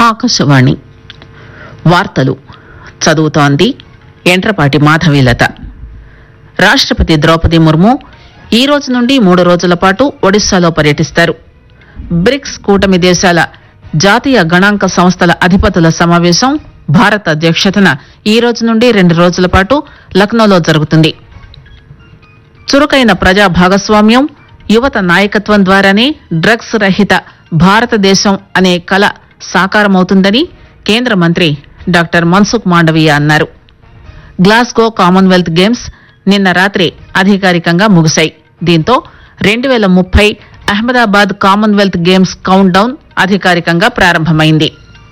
ఆకాశవాణి వార్తలు చదువుతోంది ఎంట్రపాటి మాధవీలత. రాష్ట్రపతి ద్రౌపది ముర్ము ఈ రోజు నుండి 3 రోజుల పాటు ఒడిశాలో పర్యటిస్తారు. బ్రిక్స్ కూటమి దేశాల జాతీయ గణాంక సంస్థల అధిపతుల సమావేశం భారత్ అధ్యక్షతన ఈ రోజు నుండి 2 రోజుల పాటు లక్నోలో జరుగుతుంది. చురుకైన ప్రజా భాగస్వామ్యం, యువత నాయకత్వం ద్వారానే డ్రగ్స్ రహిత భారతదేశం అనే కల సాకారమవుతుందని కేంద్ర మంత్రి డాక్టర్ మన్సుఖ్ మాండవీయ అన్నారు. గ్లాస్గో కామన్వెల్త్ గేమ్స్ నిన్న రాత్రి అధికారికంగా ముగిశాయి. దీంతో 2030 Ahmedabad Commonwealth games count down అధికారికంగా ప్రారంభమైంది.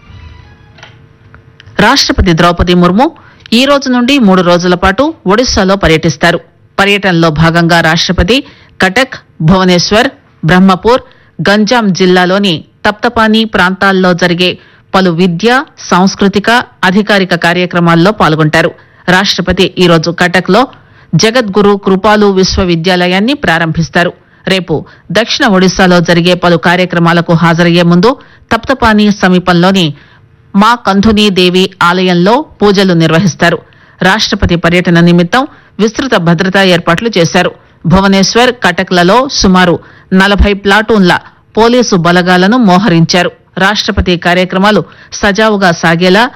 రాష్ట్రపతి ద్రౌపది ముర్ము ఈ రోజు నుండి 3 రోజుల పాటు ఒడిశాలో పర్యటిస్తారు. పర్యటనలో భాగంగా రాష్ట్రపతి కటక్, భువనేశ్వర్, బ్రహ్మపూర్, గంజాం జిల్లాలోని తప్తపానీ ప్రాంతాల్లో జరిగే పలు విద్యా, సాంస్కృతిక, అధికారిక కార్యక్రమాల్లో పాల్గొంటారు. రాష్ట్రపతి ఈరోజు కటక్ లో జగద్గురు కృపాలు విశ్వవిద్యాలయాన్ని ప్రారంభిస్తారు. రేపు దక్షిణ ఒడిశాలో జరిగే పలు కార్యక్రమాలకు హాజరయ్యే ముందు తప్తపానీ సమీపంలోని మా కంధునీ దేవి ఆలయంలో పూజలు నిర్వహిస్తారు. రాష్ట్రపతి పర్యటన నిమిత్తం విస్తృత భద్రతా ఏర్పాట్లు చేశారు. భువనేశ్వర్, కటక్లలో సుమారు 40 ప్లాటూన్ల పోలీసు బలగాలను మోహరించారు. రాష్ట్రపతి కార్యక్రమాలు సజావుగా సాగేలా